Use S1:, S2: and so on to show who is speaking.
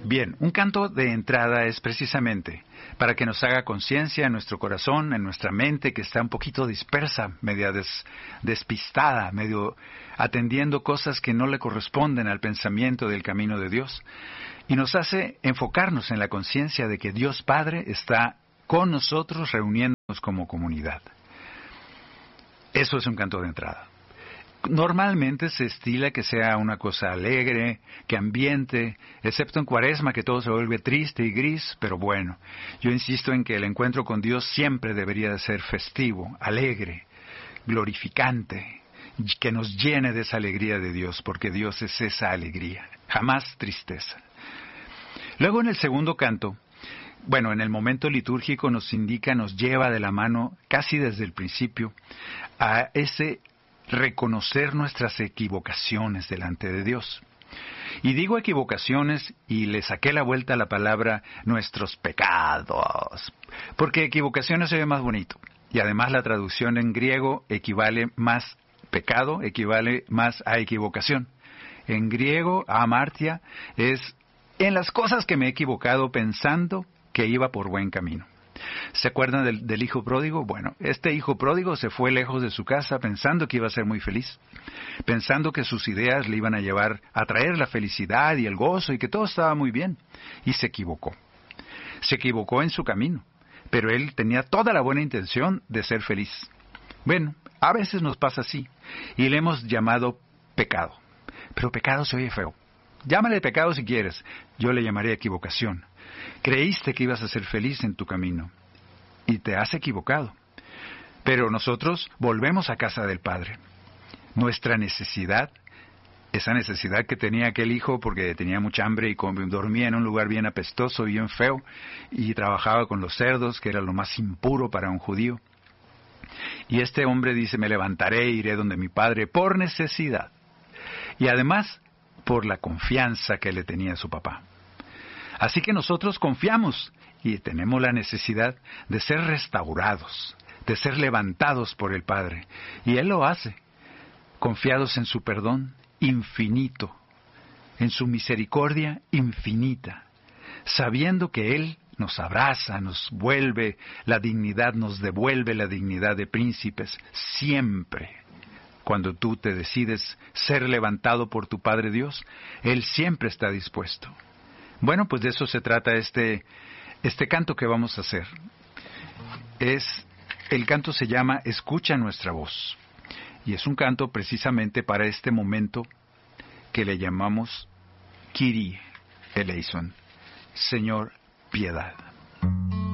S1: Bien, un canto de entrada es precisamente para que nos haga conciencia en nuestro corazón, en nuestra mente, que está un poquito dispersa, media despistada, medio atendiendo cosas que no le corresponden al pensamiento del camino de Dios, y nos hace enfocarnos en la conciencia de que Dios Padre está con nosotros reuniéndonos como comunidad. Eso es un canto de entrada. Normalmente se estila que sea una cosa alegre, que ambiente, excepto en Cuaresma, que todo se vuelve triste y gris, pero bueno, yo insisto en que el encuentro con Dios siempre debería de ser festivo, alegre, glorificante, que nos llene de esa alegría de Dios, porque Dios es esa alegría, jamás tristeza. Luego en el segundo canto, bueno, en el momento litúrgico nos indica, nos lleva de la mano, casi desde el principio, a ese reconocer nuestras equivocaciones delante de Dios. Y digo equivocaciones y le saqué la vuelta a la palabra nuestros pecados, porque equivocaciones se ve más bonito. Y además la traducción en griego equivale más, pecado equivale más a equivocación. En griego, amartia, es en las cosas que me he equivocado pensando que iba por buen camino. ¿Se acuerdan del hijo pródigo? Bueno, este hijo pródigo se fue lejos de su casa pensando que iba a ser muy feliz, pensando que sus ideas le iban a llevar a traer la felicidad y el gozo y que todo estaba muy bien. Y se equivocó. Se equivocó en su camino, pero él tenía toda la buena intención de ser feliz. Bueno, a veces nos pasa así y le hemos llamado pecado. Pero pecado se oye feo. Llámale pecado si quieres, yo le llamaré equivocación. Creíste que ibas a ser feliz en tu camino y te has equivocado. Pero nosotros volvemos a casa del Padre. Nuestra necesidad, esa necesidad que tenía aquel hijo porque tenía mucha hambre y dormía en un lugar bien apestoso, bien feo, y trabajaba con los cerdos, que era lo más impuro para un judío. Y este hombre dice, me levantaré e iré donde mi padre por necesidad. Y además, por la confianza que le tenía a su papá. Así que nosotros confiamos y tenemos la necesidad de ser restaurados, de ser levantados por el Padre. Y Él lo hace, confiados en su perdón infinito, en su misericordia infinita, sabiendo que Él nos abraza, nos vuelve la dignidad, nos devuelve la dignidad de príncipes siempre. Cuando tú te decides ser levantado por tu Padre Dios, Él siempre está dispuesto. Bueno, pues de eso se trata este canto que vamos a hacer. El canto se llama Escucha nuestra voz. Y es un canto precisamente para este momento que le llamamos Kyrie eleison, Señor, piedad.